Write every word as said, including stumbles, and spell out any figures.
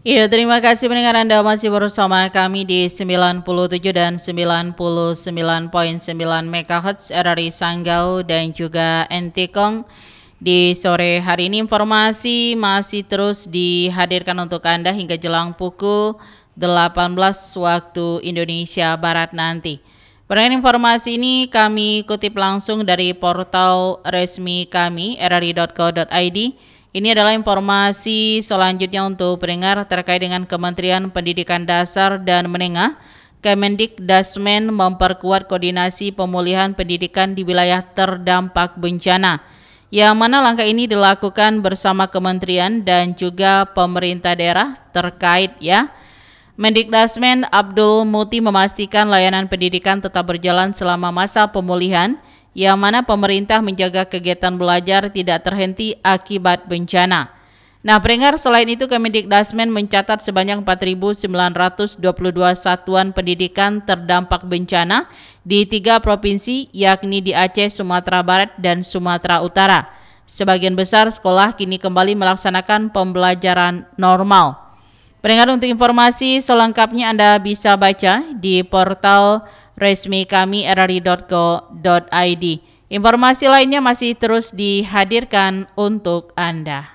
Iya, terima kasih pendengar Anda masih bersama kami di sembilan puluh tujuh dan sembilan puluh sembilan koma sembilan megahertz R R I Sanggau dan juga Entikong. Di sore hari ini informasi masih terus dihadirkan untuk Anda hingga jelang pukul delapan belas waktu Indonesia Barat nanti. Pendengar, informasi ini kami kutip langsung dari portal resmi kami r r i dot co dot i d. Ini adalah informasi selanjutnya untuk pendengar terkait dengan Kementerian Pendidikan Dasar dan Menengah. Kemendikdasmen memperkuat koordinasi pemulihan pendidikan di wilayah terdampak bencana, yang mana langkah ini dilakukan bersama kementerian dan juga pemerintah daerah terkait ya. Mendikdasmen Abdul Muti memastikan layanan pendidikan tetap berjalan selama masa pemulihan, yang mana pemerintah menjaga kegiatan belajar tidak terhenti akibat bencana. Nah, pendengar, selain itu Kemendikdasmen mencatat sebanyak empat ribu sembilan ratus dua puluh dua satuan pendidikan terdampak bencana di tiga provinsi, yakni di Aceh, Sumatera Barat, dan Sumatera Utara. Sebagian besar sekolah kini kembali melaksanakan pembelajaran normal. Pendengar, untuk informasi selengkapnya Anda bisa baca di portal resmi kami r r i dot co dot i d. Informasi lainnya masih terus dihadirkan untuk Anda.